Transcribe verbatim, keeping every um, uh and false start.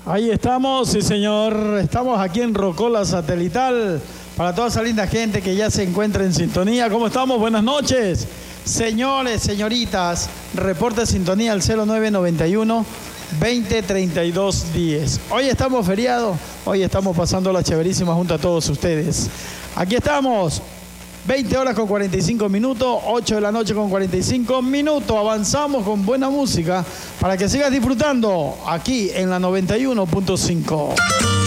Ahí estamos, sí señor, estamos aquí en Rocola Satelital, para toda esa linda gente que ya se encuentra en sintonía. ¿Cómo estamos? Buenas noches. Señores, señoritas, reporte de sintonía al cero nueve noventa y uno, veinte, treinta y dos, diez. Hoy estamos feriados, hoy estamos pasando la chéverísima junto a todos ustedes. Aquí estamos, veinte horas con cuarenta y cinco minutos, ocho de la noche con cuarenta y cinco minutos. Avanzamos con buena música para que sigas disfrutando aquí en la noventa y uno punto cinco.